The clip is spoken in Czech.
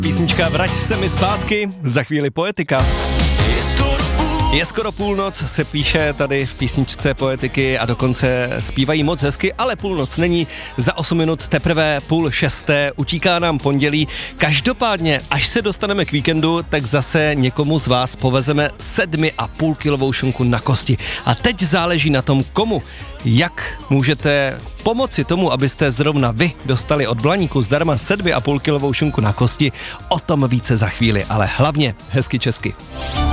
Písnička Vrať se mi zpátky, za chvíli Poetika. Je skoro půlnoc, se píše tady v písničce Poetiky a dokonce zpívají moc hezky, ale půlnoc není, za 8 minut teprve 5:30, utíká nám pondělí. Každopádně, až se dostaneme k víkendu, tak zase někomu z vás povezeme 7,5 kilovou šunku na kosti. A teď záleží na tom, komu. Jak můžete pomoci tomu, abyste zrovna vy dostali od Blaníku zdarma 7,5 kilovou šunku na kosti, o tom více za chvíli, ale hlavně hezky česky.